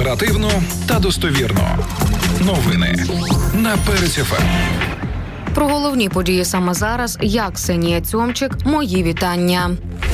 Оперативно та достовірно. Новини на Перець ФМ. Про головні події саме зараз я, Ксенія Цьомчик. Мої вітання.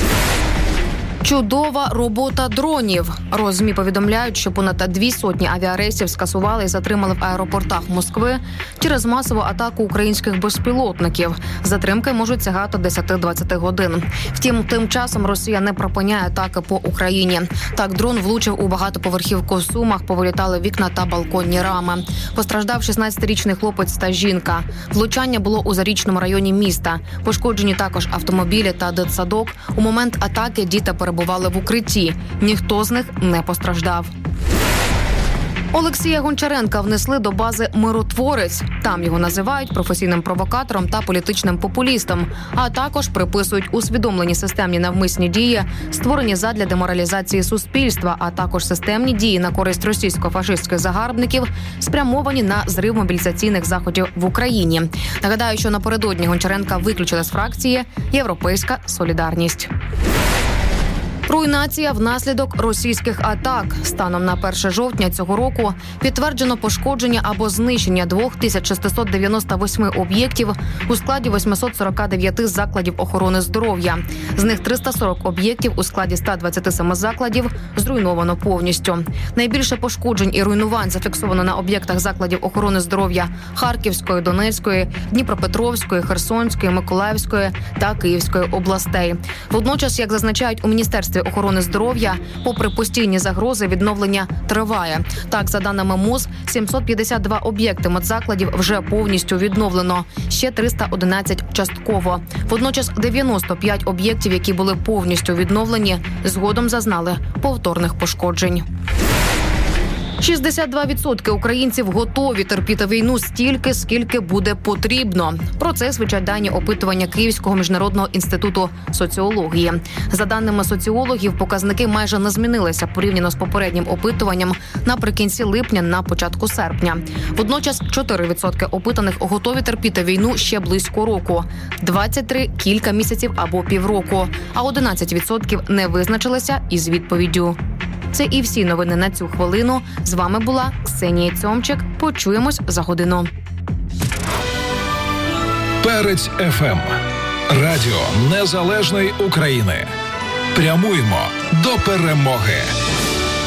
Чудова робота дронів. ЗМІ повідомляють, що понад 200 авіарейсів скасували і затримали в аеропортах Москви через масову атаку українських безпілотників. Затримки можуть сягати 10-20 годин. Втім, тим часом Росія не припиняє атаки по Україні. Так, дрон влучив у багатоповерхівку в Сумах, повилітали вікна та балконні рами. Постраждав 16-річний хлопець та жінка. Влучання було у Зарічному районі міста. Пошкоджені також автомобілі та дитсадок. У момент атаки діти перебували в укритті. Ніхто з них не постраждав. Олексія Гончаренка внесли до бази «Миротворець». Там його називають професійним провокатором та політичним популістом, а також приписують усвідомлені системні навмисні дії, створені задля деморалізації суспільства, а також системні дії на користь російсько-фашистських загарбників, спрямовані на зрив мобілізаційних заходів в Україні. Нагадаю, що напередодні Гончаренка виключили з фракції «Європейська солідарність». Руйнація внаслідок російських атак. Станом на 1 жовтня цього року підтверджено пошкодження або знищення 2698 об'єктів у складі 849 закладів охорони здоров'я. З них 340 об'єктів у складі 127 закладів зруйновано повністю. Найбільше пошкоджень і руйнувань зафіксовано на об'єктах закладів охорони здоров'я Харківської, Донецької, Дніпропетровської, Херсонської, Миколаївської та Київської областей. Водночас, як зазначають у Міністерстві охорони здоров'я, попри постійні загрози, відновлення триває. Так, за даними МОЗ, 752 об'єкти медзакладів вже повністю відновлено, ще 311 частково. Водночас 95 об'єктів, які були повністю відновлені, згодом зазнали повторних пошкоджень. 62% українців готові терпіти війну стільки, скільки буде потрібно. Про це свідчать дані опитування Київського міжнародного інституту соціології. За даними соціологів, показники майже не змінилися порівняно з попереднім опитуванням наприкінці липня на початку серпня. Водночас 4% опитаних готові терпіти війну ще близько року, 23% – кілька місяців або півроку, а 11% не визначилися із відповіддю. Це і всі новини на цю хвилину. З вами була Ксенія Цьомчик. Почуємось за годину. Перець ФМ. Радіо Незалежної України. Прямуємо до перемоги.